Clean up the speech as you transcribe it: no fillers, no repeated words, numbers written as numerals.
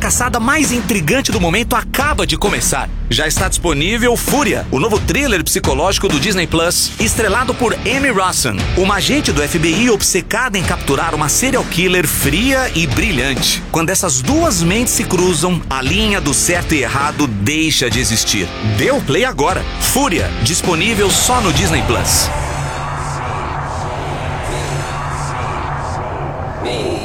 caçada mais intrigante do momento acaba de começar. Já está disponível Fúria, o novo thriller psicológico do Disney Plus, estrelado por Emmy Rossum, uma agente do FBI obcecada em capturar uma serial killer fria e brilhante. Quando essas duas mentes se cruzam, a linha do certo e errado deixa de existir. Dê o play agora. Fúria, disponível só no Disney Plus.